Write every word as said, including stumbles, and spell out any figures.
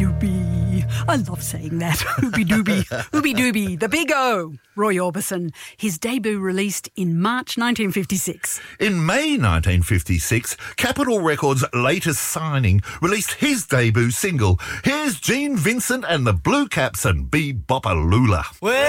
doobie. I love saying that. Ooby doobie. Ooby doobie. The Big O. Roy Orbison. His debut released in March nineteen fifty-six. In May nineteen fifty-six, Capitol Records' latest signing released his debut single. Here's Gene Vincent and the Blue Caps and Be Bopalula. Well,